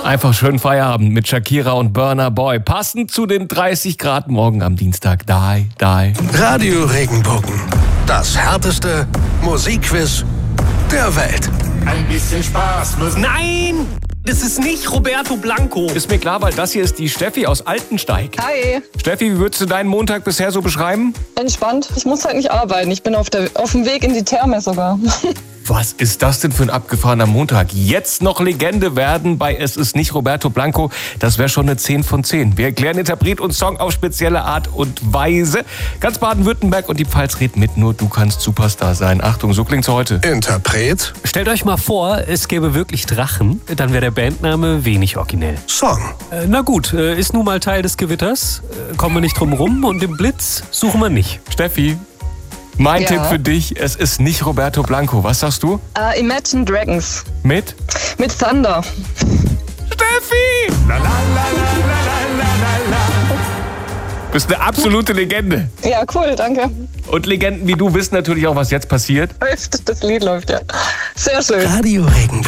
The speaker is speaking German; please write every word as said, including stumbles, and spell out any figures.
Einfach schön Feierabend mit Shakira und Burna Boy. Passend zu den dreißig Grad morgen am Dienstag. Die, die. Radio Regenbogen. Das härteste Musikquiz der Welt. Ein bisschen Spaß muss. Nein! Das ist nicht Roberto Blanco. Ist mir klar, weil das hier ist die Steffi aus Altensteig. Hi, Steffi, wie würdest du deinen Montag bisher so beschreiben? entspannt. Ich muss halt nicht arbeiten. Ich bin auf, der, auf dem Weg in die Therme sogar. Was ist das denn für ein abgefahrener Montag? Jetzt noch Legende werden bei Es ist nicht Roberto Blanco. Das wäre schon eine zehn von zehn. Wir erklären Interpret und Song auf spezielle Art und Weise. Ganz Baden-Württemberg und die Pfalz redet mit. Nur du kannst Superstar sein. Achtung, so klingt's heute. Interpret, Stellt euch mal vor, es gäbe wirklich Drachen. Dann wäre der Bandname wenig originell. Song. Äh, na gut, äh, ist nun mal Teil des Gewitters. Äh, kommen wir nicht drum rum und den Blitz suchen wir nicht. Steffi, mein Ja. Tipp für dich, es ist nicht Roberto Blanco. Was sagst du? Uh, Imagine Dragons Mit? mit Thunder. Steffi! Bist eine absolute Legende. Ja, cool, danke. Und Legenden wie du wissen natürlich auch, was jetzt passiert. Das Lied läuft ja. Sehr schön. Radio Regenbogen.